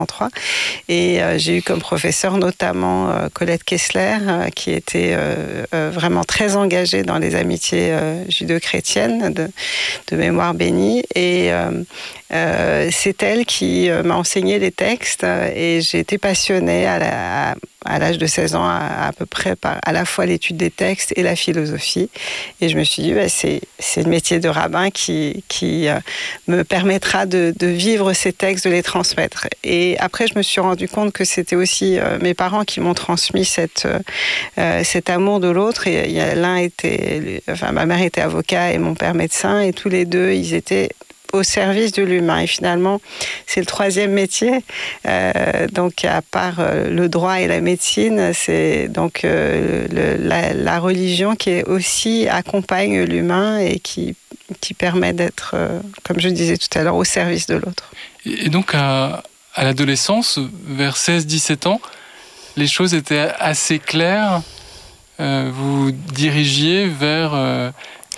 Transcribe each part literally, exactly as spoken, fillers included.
trois. Et euh, j'ai eu comme professeur notamment euh, Colette Kessler, euh, qui était euh, euh, vraiment très engagée dans les amitiés euh, judéo-chrétiennes de, de mémoire bénie. Et euh, euh, c'est elle qui euh, m'a enseigné les textes et j'ai été passionnée à, la, à, à l'âge de seize ans à, à peu près par à la fois l'étude des textes et la philosophie. Et je me suis dit, bah, c'est, c'est le métier de rabbin qui, qui euh, me permettra de, de vivre ces textes, de les transmettre. Et après, je me suis rendu compte que c'était aussi euh, mes parents qui m'ont transmis cette, euh, cet amour de l'autre. Et il y a, l'un était, enfin, ma mère était avocat et mon père médecin, et tous les deux, ils étaient au service de l'humain. Et finalement, c'est le troisième métier. Euh, donc, à part euh, le droit et la médecine, c'est donc euh, le, la, la religion qui est aussi accompagne l'humain et qui, qui permet d'être, euh, comme je disais tout à l'heure, au service de l'autre. Et donc, à, à l'adolescence, vers seize dix-sept ans, les choses étaient assez claires. Euh, vous dirigiez vers... Euh,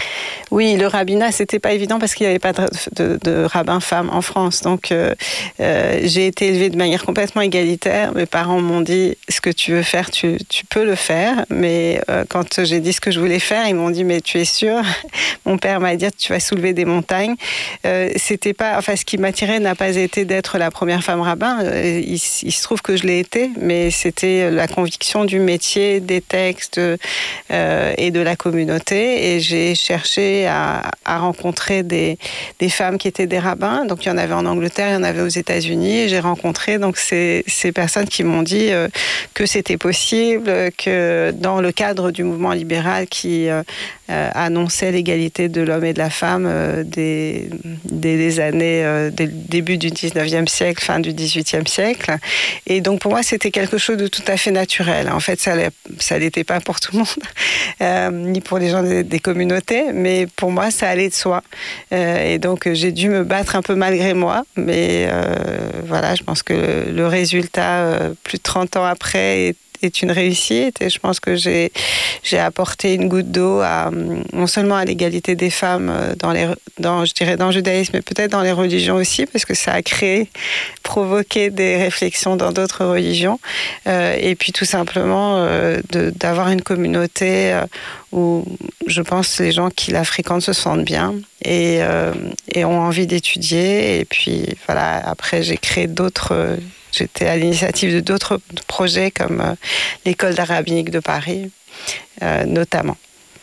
Oui, le rabbinat, c'était pas évident parce qu'il n'y avait pas de, de, de rabbin femme en France. Donc, euh, euh, j'ai été élevée de manière complètement égalitaire. Mes parents m'ont dit, ce que tu veux faire, tu, tu peux le faire. Mais euh, quand j'ai dit ce que je voulais faire, ils m'ont dit, mais tu es sûre? Mon père m'a dit, tu vas soulever des montagnes. Euh, c'était pas, enfin, ce qui m'attirait n'a pas été d'être la première femme rabbin. Il, il se trouve que je l'ai été, mais c'était la conviction du métier, des textes euh, et de la communauté. Et j'ai cherché À, à rencontrer des, des femmes qui étaient des rabbins. Donc, il y en avait en Angleterre, il y en avait aux États-Unis. Et j'ai rencontré donc, ces, ces personnes qui m'ont dit euh, que c'était possible, que dans le cadre du mouvement libéral qui euh, euh, annonçait l'égalité de l'homme et de la femme euh, des, des, des années, euh, des début du dix-neuvième siècle, fin du dix-huitième siècle. Et donc, pour moi, c'était quelque chose de tout à fait naturel. En fait, ça ne l'était pas pour tout le monde, euh, ni pour les gens des, des communautés, mais pour moi, ça allait de soi. Euh, et donc, j'ai dû me battre un peu malgré moi. Mais euh, voilà, je pense que le, le résultat, euh, plus de trente ans après, est est une réussite. Et je pense que j'ai, j'ai apporté une goutte d'eau à, non seulement à l'égalité des femmes dans, les, dans, je dirais dans le judaïsme, mais peut-être dans les religions aussi, parce que ça a créé, provoqué des réflexions dans d'autres religions. Euh, et puis tout simplement euh, de, d'avoir une communauté euh, où je pense les gens qui la fréquentent se sentent bien et, euh, et ont envie d'étudier. Et puis voilà, après j'ai créé d'autres... Euh, J'étais à l'initiative de d'autres projets comme euh, l'école d'art rabbinique de Paris, euh, notamment.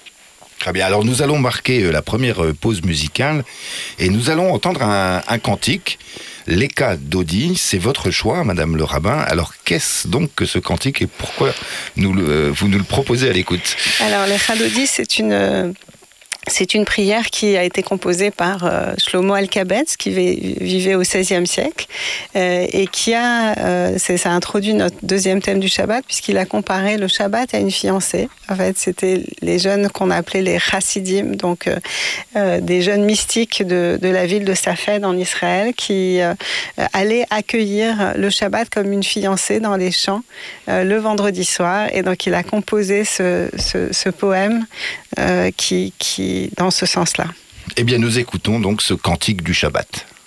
Très bien. Alors nous allons marquer la première pause musicale et nous allons entendre un, un cantique. L'Eka Dodi, c'est votre choix, Madame le rabbin. Alors qu'est-ce donc que ce cantique et pourquoi nous le, vous nous le proposez à l'écoute? Alors l'Eka Dodi, c'est une... C'est une prière qui a été composée par euh, Shlomo Alkabetz, qui vivait au seizième siècle, euh, et qui a, euh, c'est, ça a introduit notre deuxième thème du Shabbat, puisqu'il a comparé le Shabbat à une fiancée. En fait, c'était les jeunes qu'on appelait les chassidim, donc euh, euh, des jeunes mystiques de, de la ville de Safed en Israël, qui euh, allaient accueillir le Shabbat comme une fiancée dans les champs euh, le vendredi soir. Et donc, il a composé ce, ce, ce poème euh, qui, qui dans ce sens-là. Eh bien, nous écoutons donc ce cantique du Shabbat.